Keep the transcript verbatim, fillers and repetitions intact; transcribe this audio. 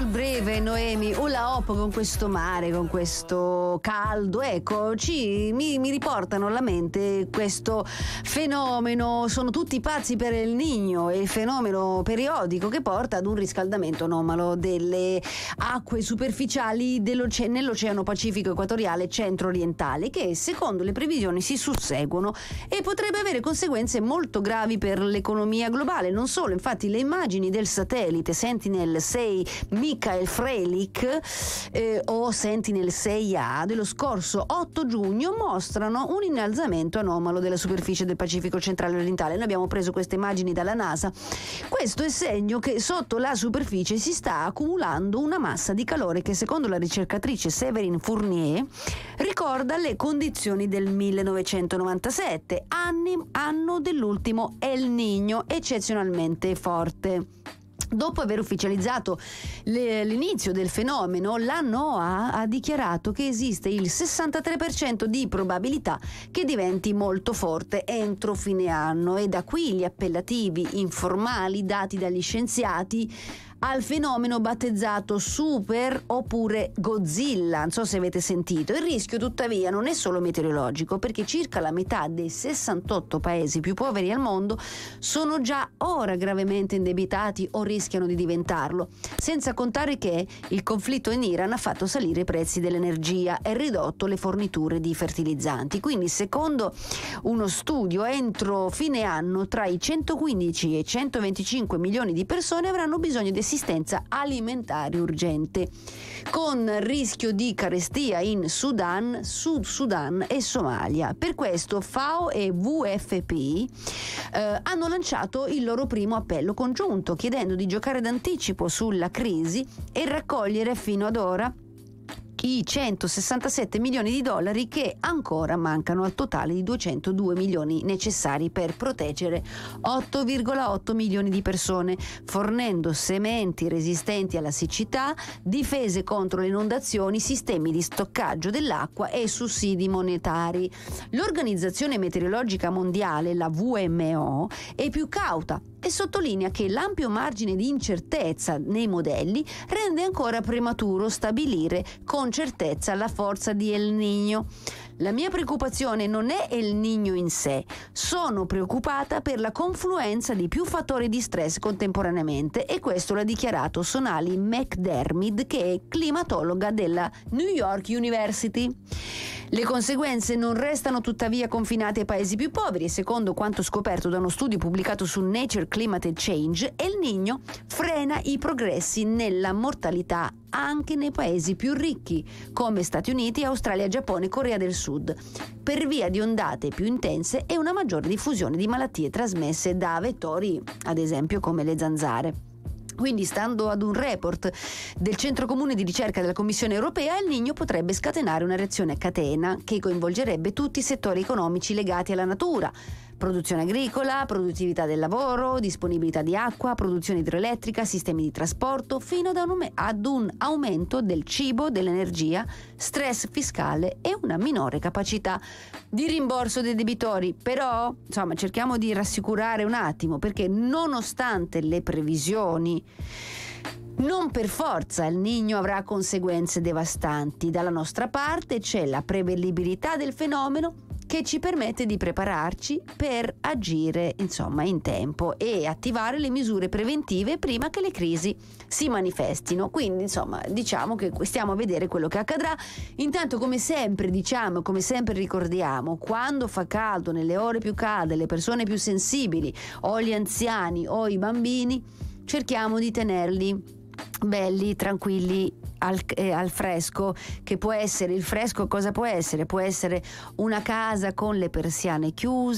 Breve, Noemi, hula hop con questo mare, con questo caldo, ecco, ci, mi, mi riportano alla mente questo fenomeno. Sono tutti pazzi per il Niño, il fenomeno periodico che porta ad un riscaldamento anomalo delle acque superficiali dell'oce- nell'Oceano Pacifico equatoriale centro-orientale, che secondo le previsioni si susseguono e potrebbe avere conseguenze molto gravi per l'economia globale. Non solo, infatti le immagini del satellite Sentinel sei Michael Freilich eh, o Sentinel sei A dello scorso otto giugno mostrano un innalzamento anomalo della superficie del Pacifico centrale orientale. Noi abbiamo preso queste immagini dalla NASA. Questo è segno che sotto la superficie si sta accumulando una massa di calore che, secondo la ricercatrice Séverine Fournier, ricorda le condizioni del millenovecentonovantasette, anni, anno dell'ultimo El Niño eccezionalmente forte. Dopo aver ufficializzato le, l'inizio del fenomeno, la NOAA ha dichiarato che esiste il sessantatré per cento di probabilità che diventi molto forte entro fine anno, e da qui gli appellativi informali dati dagli scienziati al fenomeno battezzato Super oppure Godzilla. Non so se avete sentito. Il rischio tuttavia non è solo meteorologico, perché circa la metà dei sessantotto paesi più poveri al mondo sono già ora gravemente indebitati o rischiano di diventarlo, senza contare che il conflitto in Iran ha fatto salire i prezzi dell'energia e ridotto le forniture di fertilizzanti. Quindi, secondo uno studio, entro fine anno tra i centoquindici e i centoventicinque milioni di persone avranno bisogno di assistenza alimentare urgente, con rischio di carestia in Sudan, Sud Sudan e Somalia. Per questo FAO e W F P eh, hanno lanciato il loro primo appello congiunto, chiedendo di giocare d'anticipo sulla crisi e raccogliere fino ad ora i centosessantasette milioni di dollari che ancora mancano al totale di duecentodue milioni necessari per proteggere otto virgola otto milioni di persone, fornendo sementi resistenti alla siccità, difese contro le inondazioni, sistemi di stoccaggio dell'acqua e sussidi monetari. L'Organizzazione Meteorologica Mondiale, la W M O, è più cauta e sottolinea che l'ampio margine di incertezza nei modelli rende ancora prematuro stabilire con certezza la forza di El Niño. La mia preoccupazione non è El Niño in sé, sono preoccupata per la confluenza di più fattori di stress contemporaneamente, e questo l'ha dichiarato Sonali McDermid, che è climatologa della New York University. Le conseguenze non restano tuttavia confinate ai paesi più poveri, e secondo quanto scoperto da uno studio pubblicato su Nature Climate Change, El Niño frena i progressi nella mortalità anche nei paesi più ricchi come Stati Uniti, Australia, Giappone e Corea del Sud, per via di ondate più intense e una maggiore diffusione di malattie trasmesse da vettori, ad esempio come le zanzare. Quindi, stando ad un report del Centro Comune di Ricerca della Commissione Europea, El Niño potrebbe scatenare una reazione a catena che coinvolgerebbe tutti i settori economici legati alla natura: produzione agricola, produttività del lavoro, disponibilità di acqua, produzione idroelettrica, sistemi di trasporto, fino ad un, ad un aumento del cibo, dell'energia, stress fiscale e una minore capacità di rimborso dei debitori. Però, insomma, cerchiamo di rassicurare un attimo, perché nonostante le previsioni, non per forza El Niño avrà conseguenze devastanti. Dalla nostra parte c'è la prevedibilità del fenomeno, che ci permette di prepararci per agire, insomma, in tempo e attivare le misure preventive prima che le crisi si manifestino. Quindi, insomma, diciamo che stiamo a vedere quello che accadrà. Intanto, come sempre diciamo, come sempre ricordiamo, quando fa caldo, nelle ore più calde, le persone più sensibili o gli anziani o i bambini, cerchiamo di tenerli belli, tranquilli, al, eh, al fresco, che può essere il fresco. Cosa può essere? Può essere una casa con le persiane chiuse,